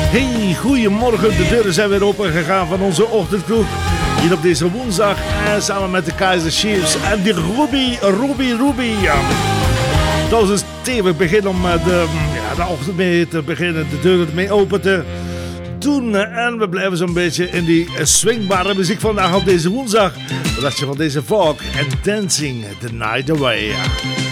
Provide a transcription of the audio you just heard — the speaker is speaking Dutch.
Hey, goedemorgen. De deuren zijn weer open gegaan van onze ochtendkroeg. Hier op deze woensdag. En samen met de Kaiser Chiefs en die Ruby. Ja. Dat was een stevig begin om de ochtend mee te beginnen. De deuren mee open te doen. En we blijven zo'n beetje in die swingbare muziek vandaag op deze woensdag. Wat dacht je van deze folk en Dancing the Night Away? Ja.